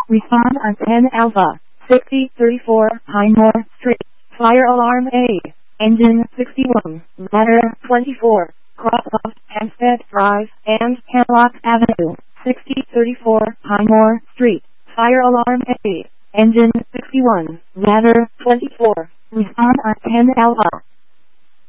Respond on 10 Alpha, 6034 Highmore Street. Fire alarm A. Engine 61, ladder 24, Crossoff, Hampstead Drive, and Hemlock Avenue, 6034 Highmore Street. Fire alarm A. Engine 61, ladder 24. Respond on 10 Alpha.